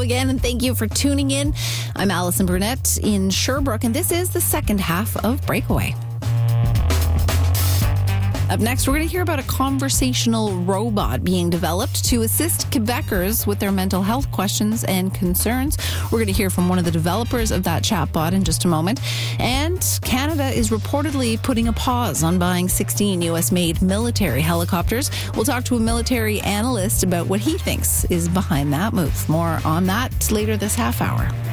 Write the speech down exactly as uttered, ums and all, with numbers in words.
again, and thank you for tuning in. I'm Allison Burnett in Sherbrooke, and this is the second half of Breakaway. Up next, we're going to hear about a conversational robot being developed to assist Quebecers with their mental health questions and concerns. We're going to hear from one of the developers of that chatbot in just a moment. And Canada is reportedly putting a pause on buying sixteen U S-made military helicopters. We'll talk to a military analyst about what he thinks is behind that move. More on that later this half hour.